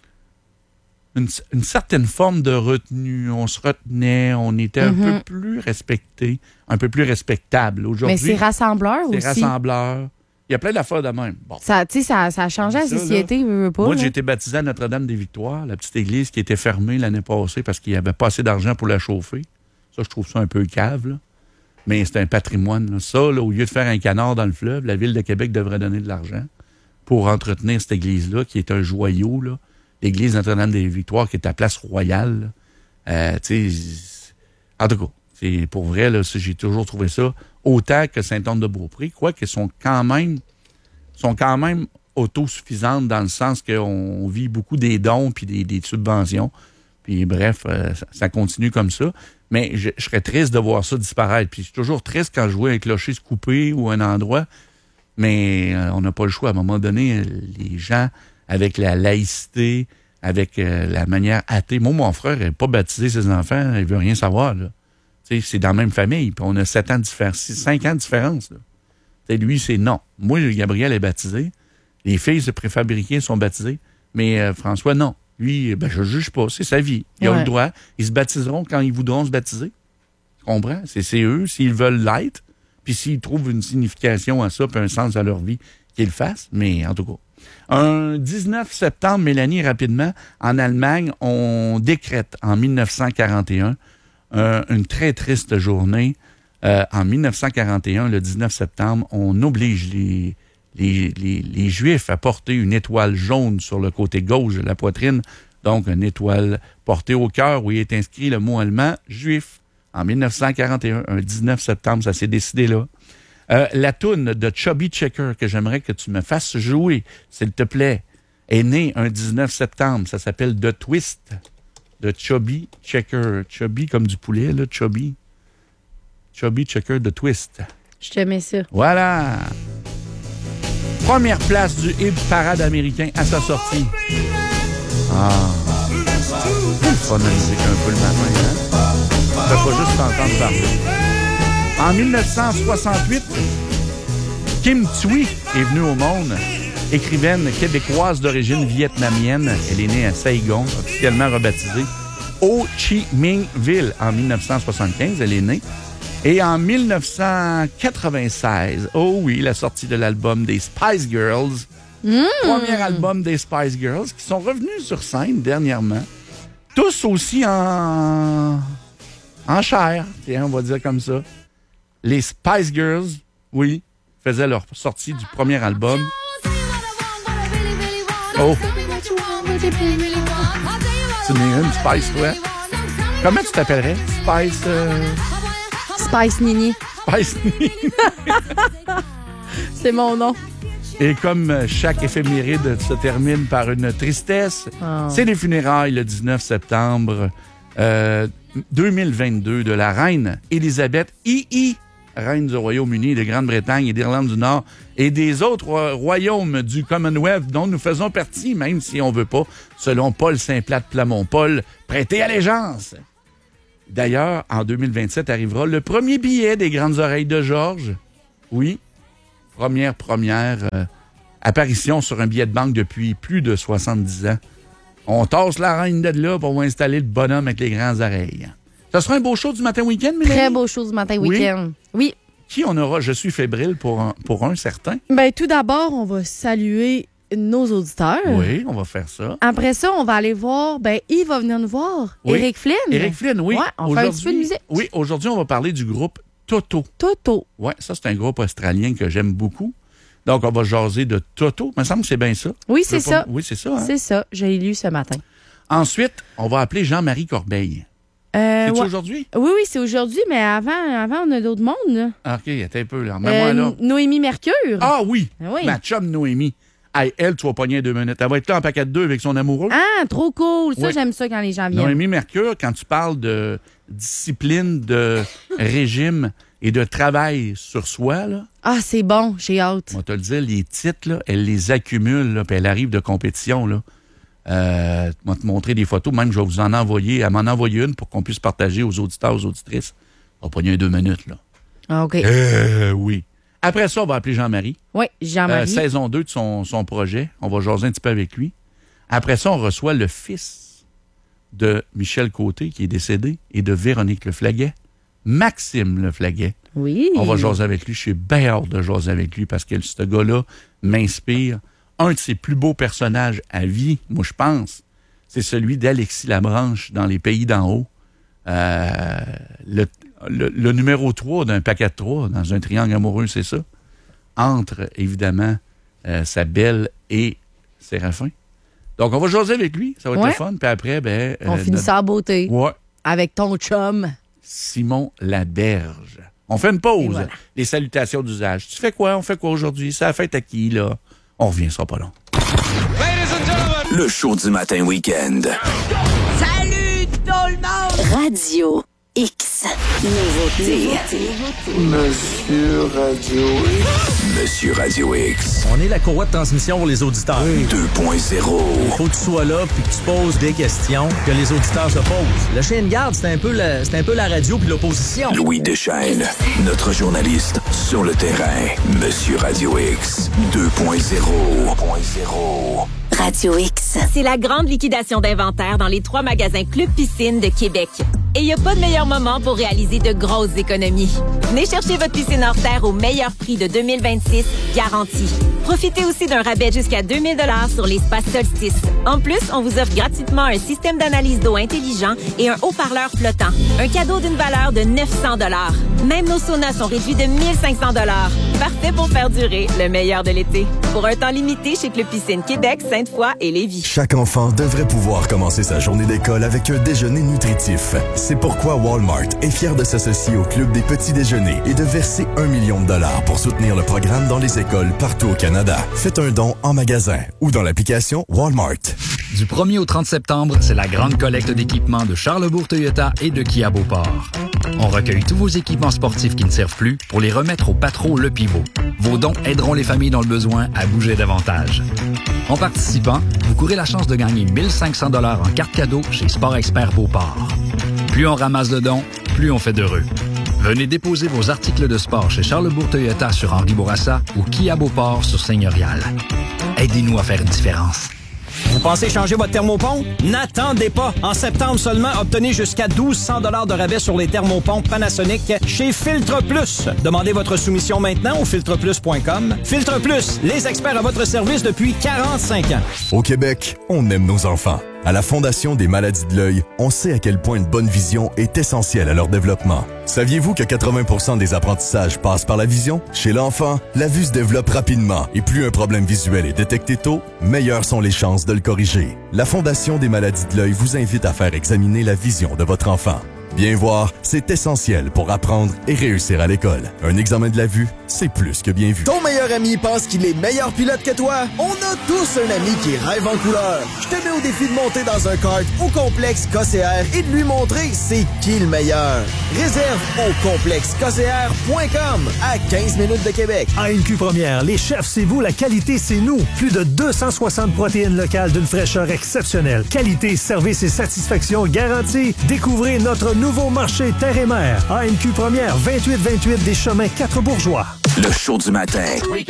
forme de retenue. On se retenait, on était un peu plus respectés, un peu plus respectables. Aujourd'hui, mais c'est rassembleur aussi. C'est rassembleur. Il y a plein d'affaires de même. Bon. Ça a changé la société, veut pas. Moi, là. j'ai été baptisé à Notre-Dame-des-Victoires, la petite église qui était fermée l'année passée parce qu'il n'y avait pas assez d'argent pour la chauffer. Ça, je trouve ça un peu cave, là. Mais c'est un patrimoine. Là. Ça, là, au lieu de faire un canard dans le fleuve, la Ville de Québec devrait donner de l'argent pour entretenir cette église-là, qui est un joyau, là. L'église Notre-Dame-des-Victoires, qui est à Place Royale. En tout cas, c'est pour vrai, là, j'ai toujours trouvé ça autant que Sainte-Anne-de-Beaupré, quoique sont quand même autosuffisantes dans le sens qu'on vit beaucoup des dons puis des subventions. Puis bref, ça continue comme ça. Mais je serais triste de voir ça disparaître. Puis je suis toujours triste quand je vois un clocher se couper ou un endroit. Mais on n'a pas le choix. À un moment donné, les gens, avec la laïcité, avec la manière athée. Moi, mon frère n'a pas baptisé ses enfants. Il veut rien savoir, là. T'sais, c'est dans la même famille, puis on a 5 ans de différence. Là. Lui, c'est non. Moi, Gabriel est baptisé. Les filles se préfabriquées sont baptisées. Mais François, non. Lui, je ne juge pas. C'est sa vie. Il a le droit. Ils se baptiseront quand ils voudront se baptiser. Tu comprends? C'est eux. S'ils veulent l'être, Puis s'ils trouvent une signification à ça, puis un sens à leur vie, qu'ils le fassent. Mais en tout cas, un 19 septembre, Mélanie, rapidement, en Allemagne, on décrète en 1941 une très triste journée. En 1941, le 19 septembre, on oblige les Juifs à porter une étoile jaune sur le côté gauche de la poitrine. Donc, une étoile portée au cœur où il est inscrit le mot allemand « juif ». En 1941, un 19 septembre, ça s'est décidé là. La toune de Chubby Checker, que j'aimerais que tu me fasses jouer, s'il te plaît, est née un 19 septembre. Ça s'appelle The Twist de Chubby Checker. Chubby comme du poulet, là, Chubby. Chubby Checker, The Twist. Je te mets ça. Voilà. Première place du hit parade américain à sa sortie. Ah. C'est le fun de musique un peu le matin, hein? On ne peut pas juste t'entendre parler. En 1968, Kim Thuy est venue au monde. Écrivaine québécoise d'origine vietnamienne. Elle est née à Saigon, officiellement rebaptisée Ho Chi Minh Ville en 1975. Elle est née. Et en 1996, oh oui, la sortie de l'album des Spice Girls. Premier album des Spice Girls qui sont revenus sur scène dernièrement. Tous aussi en chair, tiens, on va dire comme ça. Les Spice Girls, oui, faisaient leur sortie du premier album. Oh! Tu n'es une Spice, toi? Comment tu t'appellerais? Spice... Spice Nini. Spice Nini. C'est mon nom. Et comme chaque éphéméride se termine par une tristesse, c'est les funérailles le 19 septembre 2022 de la reine Élisabeth II, reine du Royaume-Uni, de Grande-Bretagne et d'Irlande du Nord et des autres royaumes du Commonwealth dont nous faisons partie, même si on veut pas, selon Paul Saint-Plat de Plamont-Paul, prêter allégeance. D'ailleurs, en 2027 arrivera le premier billet des Grandes Oreilles de Georges. Oui, première apparition sur un billet de banque depuis plus de 70 ans. On tasse la reine de là pour installer le bonhomme avec les grandes oreilles. Ça sera un beau show du matin week-end, Mélanie? Très beau show du matin week-end. Oui. Qui on aura? Je suis fébrile pour un certain. Bien, tout d'abord, on va saluer nos auditeurs. Oui, on va faire ça. Après ça, on va aller voir, Yves va venir nous voir. Oui. Éric Flynn. Éric Flynn, oui. Ouais, on fait un petit peu de musique. Oui, aujourd'hui, on va parler du groupe Toto. Toto. Oui, ça, c'est un groupe australien que j'aime beaucoup. Donc, on va jaser de Toto. Il me semble que c'est bien ça. Oui, c'est ça. Oui, c'est ça. Hein? C'est ça. J'ai lu ce matin. Ensuite, on va appeler Jean-Marie Corbeil. C'est-tu aujourd'hui? Oui, c'est aujourd'hui, mais avant, on a d'autres mondes. Là. OK, attends un peu, là. Remets-moi là. Noémie Mercure. Ah oui! Oui. Ma chum Noémie. Hey, elle, tu vas pogner 2 minutes. Elle va être là en paquet de 2 avec son amoureux. Ah, trop cool. Ça, oui. J'aime ça quand les gens viennent. Noémie Mercure, quand tu parles de discipline, de régime et de travail sur soi, là. Ah, c'est bon. J'ai hâte. On va te le dire, les titres, là, elle les accumule, là, puis elle arrive de compétition, là. Je vais te montrer des photos, même je vais vous en envoyer. Elle m'en envoyer une pour qu'on puisse partager aux auditeurs, aux auditrices. On va pogner 2 minutes, là. Ah, OK. Oui. Après ça, on va appeler Jean-Marie. Oui, Jean-Marie. Saison 2 de son projet. On va jaser un petit peu avec lui. Après ça, on reçoit le fils de Michel Côté, qui est décédé, et de Véronique Leflaguet, Maxime Leflaguet. Oui. On va jaser avec lui. Je suis bien hâte de jaser avec lui parce que ce gars-là m'inspire. Un de ses plus beaux personnages à vie, moi, je pense, c'est celui d'Alexis Labranche dans Les Pays d'en haut. Le numéro 3 d'un paquet de 3 dans un triangle amoureux, c'est ça. Entre, évidemment, sa belle et Séraphin. Donc, on va jaser avec lui. Ça va être le fun. Puis après, on finit ça à beauté. Ouais. Avec ton chum. Simon Laberge. On fait une pause. Voilà. Les salutations d'usage. Tu fais quoi? On fait quoi aujourd'hui? Ça a fait à qui, là? On revient, ça sera pas long. Le show du matin week-end. Salut tout le monde! Radio X. Nouveauté. Monsieur Radio X. Monsieur Radio X. On est la courroie de transmission pour les auditeurs. 2.0. Il faut que tu sois là puis que tu poses des questions que les auditeurs se posent. Le chien de garde, c'est un peu la radio puis l'opposition. Louis Deschênes, notre journaliste sur le terrain. Monsieur Radio X 2.0. Radio X. C'est la grande liquidation d'inventaire dans les 3 magasins Club Piscine de Québec. Et il n'y a pas de meilleur moment pour réaliser de grosses économies. Venez chercher votre piscine hors terre au meilleur prix de 2026, garanti. Profitez aussi d'un rabais jusqu'à 2000 $ sur l'espace Solstice. En plus, on vous offre gratuitement un système d'analyse d'eau intelligent et un haut-parleur flottant. Un cadeau d'une valeur de 900 $. Même nos saunas sont réduits de 1500 $. Parfait pour faire durer le meilleur de l'été. Pour un temps limité chez Club Piscine Québec, Sainte-Foy et Lévis. Chaque enfant devrait pouvoir commencer sa journée d'école avec un déjeuner nutritif. C'est pourquoi Walmart est fier de s'associer au Club des petits déjeuners et de verser $1 million pour soutenir le programme dans les écoles partout au Canada. Faites un don en magasin ou dans l'application Walmart. Du 1er au 30 septembre, c'est la grande collecte d'équipements de Charlesbourg Toyota et de Kia Beauport. On recueille tous vos équipements sportifs qui ne servent plus pour les remettre au Patro Le Pivot. Vos dons aideront les familles dans le besoin à bouger davantage. En participant, vous courez la chance de gagner 1500 $ en carte cadeau chez Sport Expert Beauport. Plus on ramasse de dons, plus on fait d'heureux. Venez déposer vos articles de sport chez Charlesbourg Toyota sur Henri Bourassa ou Kia Beauport sur Seigneurial. Aidez-nous à faire une différence. Vous pensez changer votre thermopompe? N'attendez pas! En septembre seulement, obtenez jusqu'à 1200 $ de rabais sur les thermopompes Panasonic chez Filtre Plus. Demandez votre soumission maintenant au filtreplus.com. Filtre Plus, les experts à votre service depuis 45 ans. Au Québec, on aime nos enfants. À la Fondation des maladies de l'œil, on sait à quel point une bonne vision est essentielle à leur développement. Saviez-vous que 80% des apprentissages passent par la vision? Chez l'enfant, la vue se développe rapidement et plus un problème visuel est détecté tôt, meilleures sont les chances de le corriger. La Fondation des maladies de l'œil vous invite à faire examiner la vision de votre enfant. Bien voir, c'est essentiel pour apprendre et réussir à l'école. Un examen de la vue, c'est plus que bien vu. Ton meilleur ami pense qu'il est meilleur pilote que toi? On a tous un ami qui rêve en couleur. Je te mets au défi de monter dans un kart au complexe KCR et de lui montrer c'est qui le meilleur. Réserve au complexekcr.com à 15 minutes de Québec. ANQ Première, les chefs, c'est vous, la qualité, c'est nous. Plus de 260 protéines locales d'une fraîcheur exceptionnelle. Qualité, service et satisfaction garantie. Découvrez notre nouveau marché terre et mer. ANQ Première, 2828 des Chemins 4 Bourgeois. Le show du matin.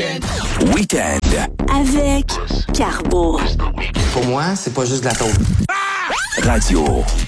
Week-end. Avec Carbo. Pour moi, c'est pas juste de la taupe. Radio.